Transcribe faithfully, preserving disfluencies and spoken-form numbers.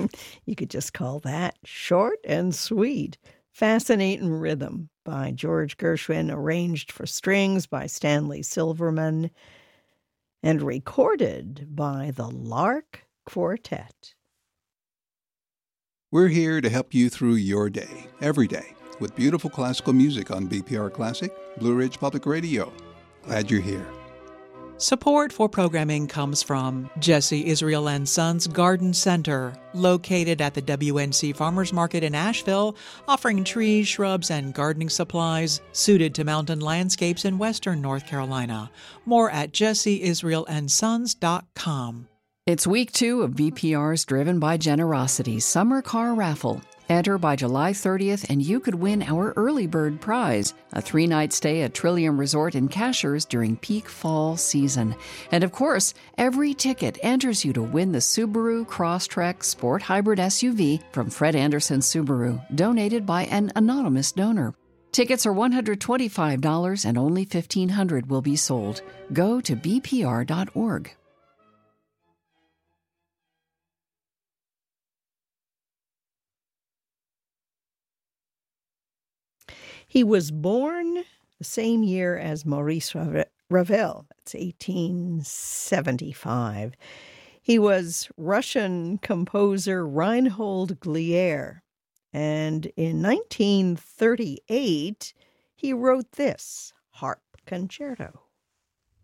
You could just call that short and sweet. Fascinating Rhythm by George Gershwin, arranged for strings by Stanley Silverman, and recorded by the Lark Quartet. We're here to help you through your day, every day, with beautiful classical music on B P R Classic, Blue Ridge Public Radio. Glad you're here. Support for programming comes from Jesse Israel and Sons Garden Center, located at the W N C Farmers Market in Asheville, offering trees, shrubs, and gardening supplies suited to mountain landscapes in western North Carolina. More at jesse israel and sons dot com. It's week two of B P R's Driven by Generosity Summer Car Raffle. Enter by July thirtieth and you could win our early bird prize, a three-night stay at Trillium Resort in Cashers during peak fall season. And of course, every ticket enters you to win the Subaru Crosstrek Sport Hybrid S U V from Fred Anderson Subaru, donated by an anonymous donor. Tickets are one hundred twenty-five dollars and only fifteen hundred dollars will be sold. Go to b p r dot org. He was born the same year as Maurice Ravel. That's eighteen seventy-five. He was Russian composer Reinhold Glier. And in nineteen thirty-eight, he wrote this harp concerto.